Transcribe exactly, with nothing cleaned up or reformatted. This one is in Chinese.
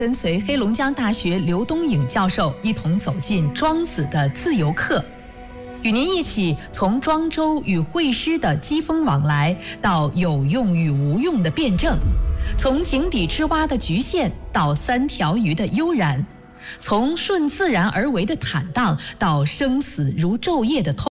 跟随黑龙江大学刘东颖教授一同走进庄子的自由课，与您一起从庄周与惠施的机锋往来，到有用与无用的辩证，从井底之蛙的局限到三条鱼的悠然，从顺自然而为的坦荡到生死如昼夜的痛。